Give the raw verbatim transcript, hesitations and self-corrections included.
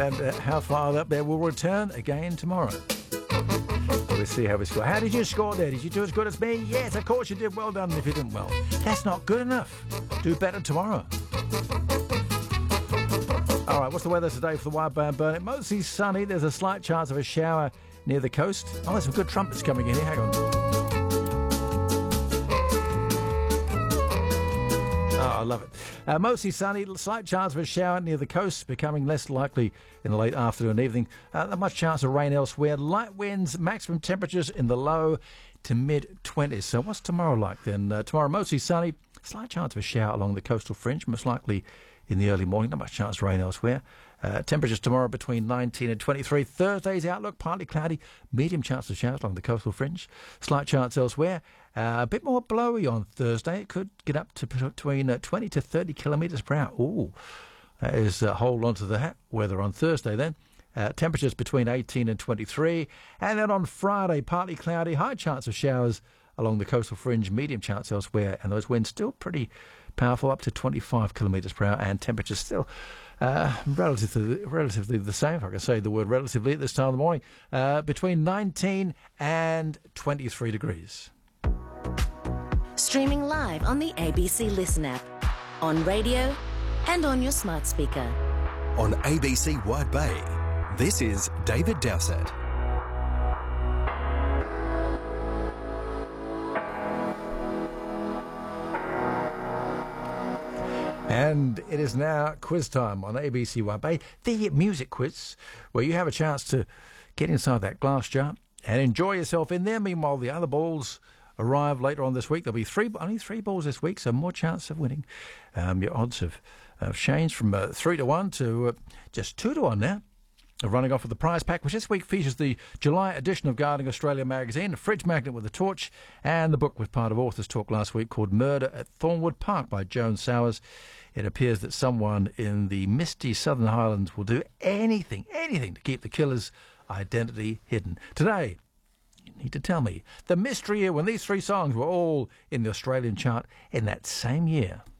And uh, How Far Up There will return again tomorrow. Let's see how we score. How did you score there? Did you do as good as me? Yes, of course you did. Well done. If you didn't, well, that's not good enough. Do better tomorrow. All right, what's the weather today for the Wideband Burnett? Mostly sunny. There's a slight chance of a shower near the coast. Oh, there's some good trumpets coming in here. Hang on. Oh, I love it. Uh, mostly sunny, slight chance of a shower near the coast, becoming less likely in the late afternoon and evening. Uh, not much chance of rain elsewhere. Light winds, maximum temperatures in the low to mid-twenties. So what's tomorrow like then? Uh, tomorrow, mostly sunny, slight chance of a shower along the coastal fringe, most likely in the early morning. Not much chance of rain elsewhere. Uh, temperatures tomorrow between nineteen and twenty-three. Thursday's outlook, partly cloudy, medium chance of showers along the coastal fringe. Slight chance elsewhere. Uh, a bit more blowy on Thursday. It could get up to between uh, twenty to thirty kilometres per hour. Ooh, that is uh, hold on to the hat weather on Thursday then. Uh, temperatures between eighteen and twenty-three. And then on Friday, partly cloudy, high chance of showers along the coastal fringe, medium chance elsewhere. And those winds still pretty powerful, up to twenty-five kilometres per hour, and temperatures still uh, relatively relatively the same, if I can say the word relatively at this time of the morning, uh, between nineteen and twenty-three degrees. Streaming live on the A B C Listen app, on radio and on your smart speaker. On A B C Wide Bay, this is David Dowsett. And it is now quiz time on A B C Wide Bay, the music quiz, where you have a chance to get inside that glass jar and enjoy yourself in there. Meanwhile, the other balls arrive later on this week. There'll be three, only three balls this week, so more chance of winning. Um, your odds have, have changed from uh, three to one to uh, just two to one now. Running off with the prize pack, which this week features the July edition of Gardening Australia magazine, a fridge magnet with a torch, and the book with part of Authors Talk last week called Murder at Thornwood Park by Joan Sowers. It appears that someone in the misty Southern Highlands will do anything, anything to keep the killer's identity hidden. Today, you need to tell me the mystery year when these three songs were all in the Australian chart in that same year.